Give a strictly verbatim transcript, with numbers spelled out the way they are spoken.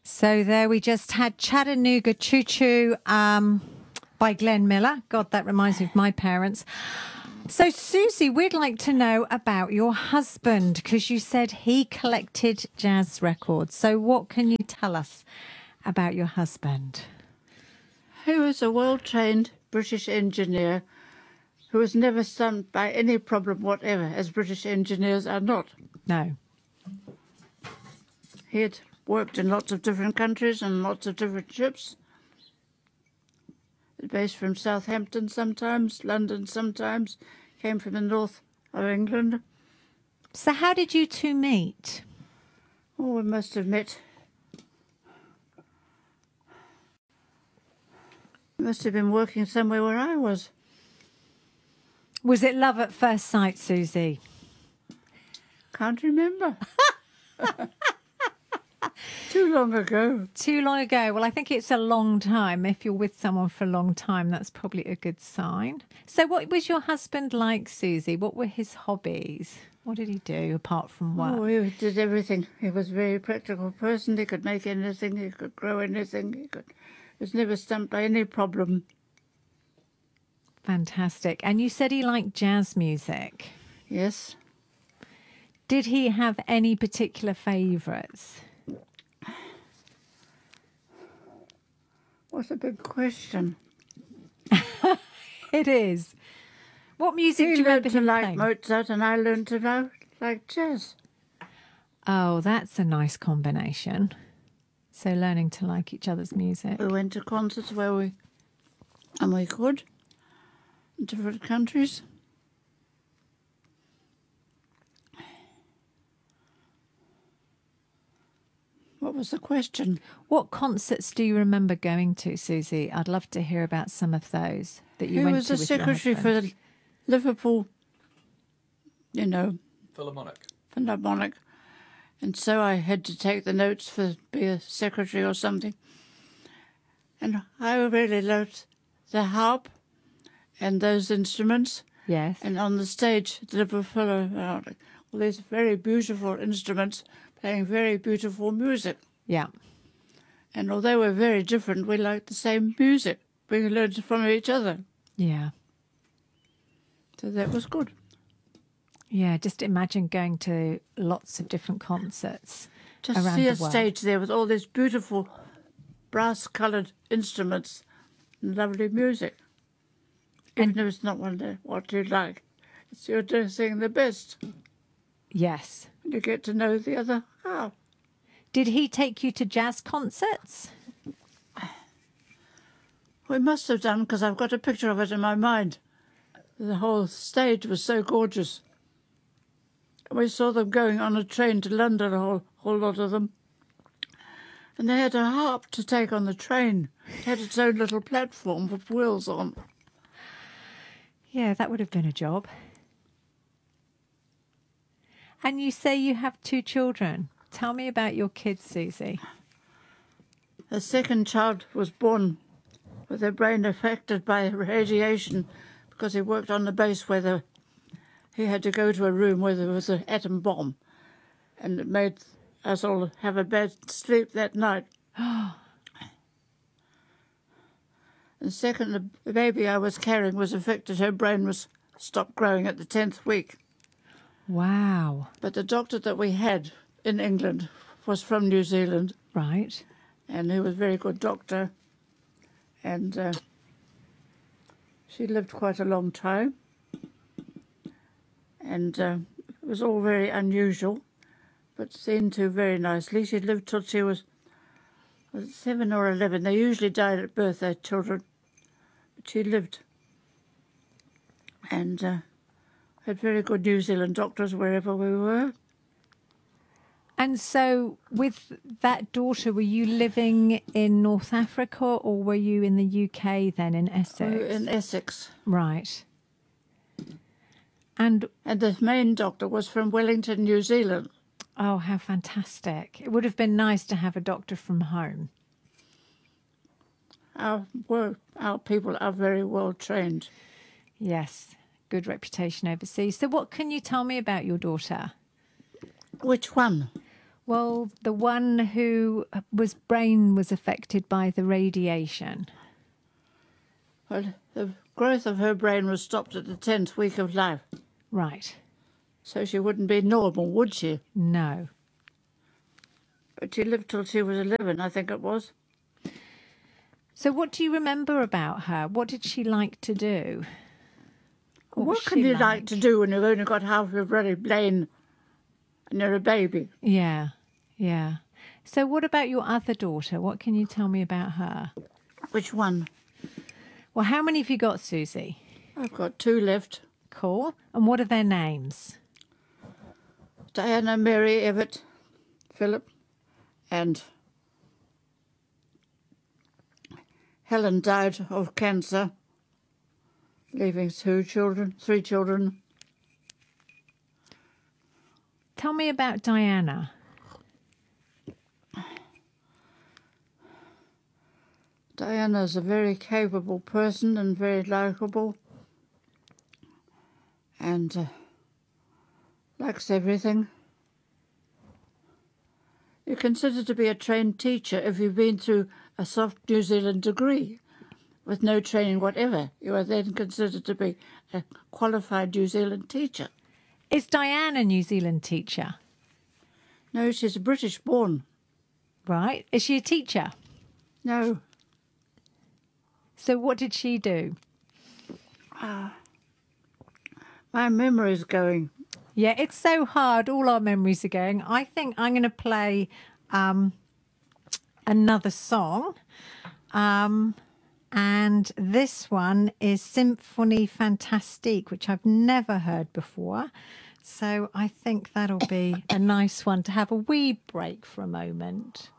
So there we just had Chattanooga Choo Choo um, by Glenn Miller. God, that reminds me of my parents. So, Susie, we'd like to know about your husband, because you said he collected jazz records. So what can you tell us about your husband? He was a well-trained British engineer who was never stumped by any problem whatever, as British engineers are not. No. He had worked in lots of different countries and lots of different ships. Based from Southampton sometimes, London sometimes, came from the north of England. So how did you two meet? Oh, we must have met. We must have been working somewhere where I was. Was it love at first sight, Susie? Can't remember. Too long ago. Too long ago. Well, I think it's a long time. If you're with someone for a long time, that's probably a good sign. So what was your husband like, Susie? What were his hobbies? What did he do apart from work? Oh, he did everything. He was a very practical person. He could make anything. He could grow anything. He could, was never stumped by any problem. Fantastic. And you said he liked jazz music. Yes. Did he have any particular favourites? What a big question. It is. What music He do you learned remember to him like playing? Mozart and I learned to like, like jazz. Oh, that's a nice combination. So learning to like each other's music. We went to concerts where we, and we could, in different countries. What was the question? What concerts do you remember going to, Susie? I'd love to hear about some of those that you He went was to a with your secretary for husband. the Liverpool, you know, Philharmonic. Philharmonic. And so I had to take the notes for be a secretary or something. And I really loved the harp and those instruments. Yes. And on the stage, the Liverpool Philharmonic, all these very beautiful instruments playing very beautiful music. Yeah. And although we're very different, we like the same music. We learned from each other. Yeah. So that was good. Yeah, just imagine going to lots of different concerts Just around see the a world. stage there with all these beautiful brass-coloured instruments and lovely music. Even And- if it's not one that what you like, it's you're doing the best. Yes. You get to know the other half. Did he take you to jazz concerts? We must have done, because I've got a picture of it in my mind. The whole stage was so gorgeous. We saw them going on a train to London, a whole, whole lot of them. And they had a harp to take on the train. It had its own little platform with wheels on. Yeah, that would have been a job. And you say you have two children. Tell me about your kids, Susie. The second child was born with their brain affected by radiation because he worked on the base where the, he had to go to a room where there was an atom bomb. And it made us all have a bad sleep that night. And second, the baby I was carrying was affected. Her brain was stopped growing at the tenth week. Wow. But the doctor that we had in England was from New Zealand, Right. and he was a very good doctor. And uh, she lived quite a long time. And uh, it was all very unusual, but seen to very nicely. She lived till she was, was it seven or eleven. They usually died at birth, their children. But she lived. And uh, had very good New Zealand doctors wherever we were. And so with that daughter, were you living in North Africa or were you in the U K then, in Essex? We were in Essex. Right. And, And the main doctor was from Wellington, New Zealand. oh, how fantastic. It would have been nice to have a doctor from home. Our, were, our people are very well trained. Yes, good reputation overseas. So what can you tell me about your daughter? Which one? Well, the one who was brain was affected by the radiation. Well, the growth of her brain was stopped at the tenth week of life. Right. So she wouldn't be normal, would she? No. But she lived till she was eleven, I think it was. So what do you remember about her? What did she like to do? What, was can she you like? to do when you've only got half your brain and you're a baby? Yeah, yeah. So what about your other daughter? What can you tell me about her? Which one? Well, how many have you got, Susie? I've got two left. Cool. And what are their names? Diana, Mary, Everett, Philip, and Helen died of cancer, leaving two children, three children. Tell me about Diana. Diana's a very capable person and very likeable, and uh, likes everything. You're considered to be a trained teacher if you've been through a soft New Zealand degree. With no training whatever, you are then considered to be a qualified New Zealand teacher. Is Diana a New Zealand teacher? No, she's British born. Right. Is she a teacher? No. So what did she do? Uh, my memory's going. Yeah, it's so hard. All our memories are going. I think I'm going to play um, another song. Um, and this one is Symphonie Fantastique, which I've never heard before. So I think that'll be a nice one to have a wee break for a moment.